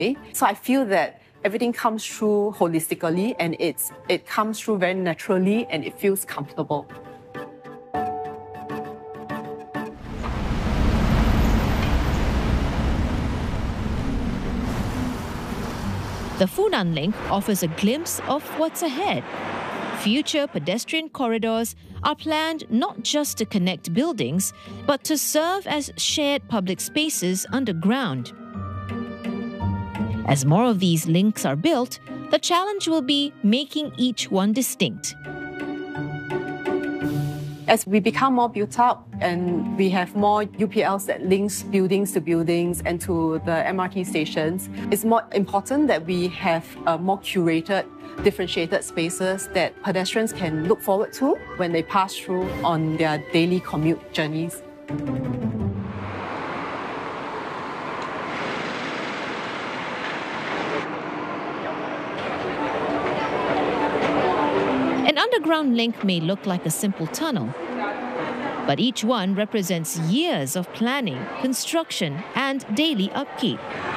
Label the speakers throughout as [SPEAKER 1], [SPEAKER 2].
[SPEAKER 1] So I feel that everything comes through holistically, and it comes through very naturally, and it feels comfortable.
[SPEAKER 2] The Funan Link offers a glimpse of what's ahead. Future pedestrian corridors are planned not just to connect buildings, but to serve as shared public spaces underground. As more of these links are built, the challenge will be making each one distinct.
[SPEAKER 1] As we become more built up and we have more UPLs that links buildings to buildings and to the MRT stations, it's more important that we have more curated, differentiated spaces that pedestrians can look forward to when they pass through on their daily commute journeys.
[SPEAKER 2] An underground link may look like a simple tunnel, but each one represents years of planning, construction, and daily upkeep.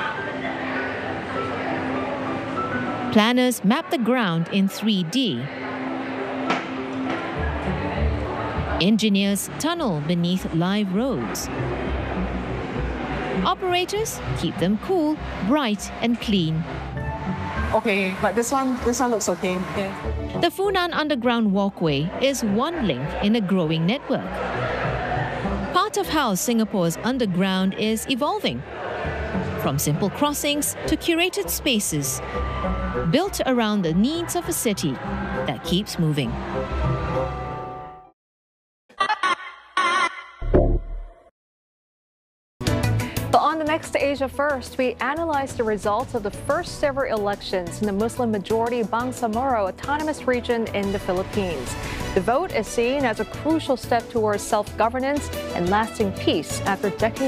[SPEAKER 2] Planners map the ground in 3D. Engineers tunnel beneath live roads. Operators keep them cool, bright, and clean.
[SPEAKER 1] Okay, but this one looks okay. Yeah.
[SPEAKER 2] The Funan Underground Walkway is one link in a growing network. Part of how Singapore's underground is evolving. From simple crossings to curated spaces, built around the needs of a city that keeps moving.
[SPEAKER 3] So on the next Asia First, we analyze the results of the first ever elections in the Muslim-majority Bangsamoro Autonomous Region in the Philippines. The vote is seen as a crucial step towards self-governance and lasting peace after decades